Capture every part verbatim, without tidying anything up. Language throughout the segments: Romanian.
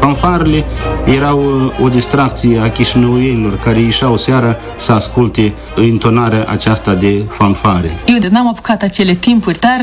Fanfarele erau o distracție a chișinăuienilor care ieșeau seara să asculte intonarea aceasta de fanfare. Eu n-am apucat acele timpuri, dar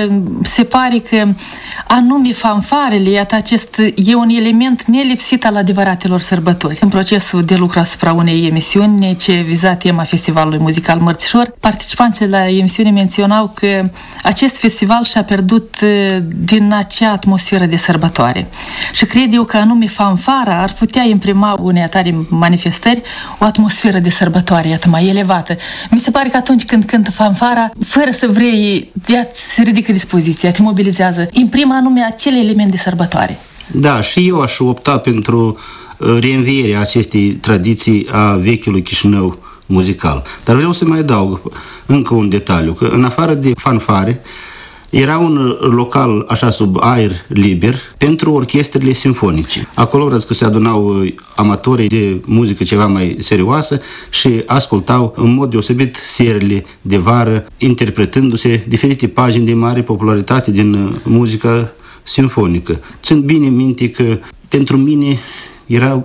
se pare că anume fanfarele, iată, acest e un element nelipsit al adevăratelor sărbători. În procesul de lucru asupra unei emisiuni ce viza tema Festivalului Muzical Mărțișor, participanții la emisiune menționau că acest festival și-a pierdut din acea atmosferă de sărbătoare. Și cred eu că anume fanfara ar putea imprima unei atare manifestări o atmosferă de sărbătoare, iată, mai elevată. Mi se pare că atunci când cântă fanfara, fără să vrei, ea se ridică dispoziția, te mobilizează, imprimă anume acele elemente de sărbătoare. Da, și eu aș opta pentru reînvierea acestei tradiții a vechiului Chișinău muzical. Dar vreau să mai adaug încă un detaliu, că în afară de fanfare, era un local așa sub aer liber pentru orchestrele simfonice. Acolo vreți că se adunau amatorii de muzică ceva mai serioasă și ascultau în mod deosebit serile de vară, interpretându-se diferite pagini de mare popularitate din muzica simfonică. Țin bine minte că pentru mine era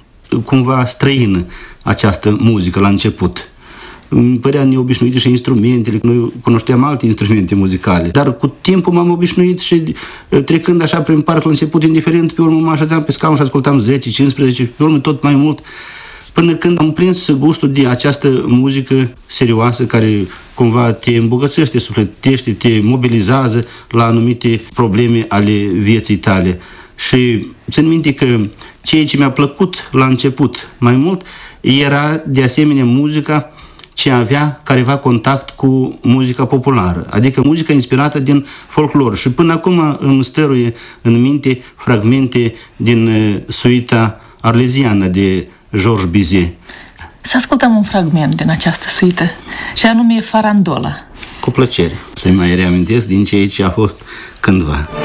cumva străină această muzică la început. Îmi părea neobișnuite și instrumentele, noi cunoșteam alte instrumente muzicale, dar cu timpul m-am obișnuit și trecând așa prin parc la început, indiferent, pe urmă mă așezam pe scaun și ascultam zece, cincisprezece, pe urmă tot mai mult, până când am prins gustul de această muzică serioasă care cumva te îmbogățește, sufletește, te mobilizează la anumite probleme ale vieții tale. Și țin minte că ceea ce mi-a plăcut la început mai mult era de asemenea muzica ce avea careva contact cu muzica populară, adică muzica inspirată din folclor. Și până acum îmi stăruie în minte fragmente din suita arleziană de Georges Bizet. Să ascultăm un fragment din această suită, și anume Farandola. Cu plăcere. Să-i mai reamintesc din ceea ce a fost cândva.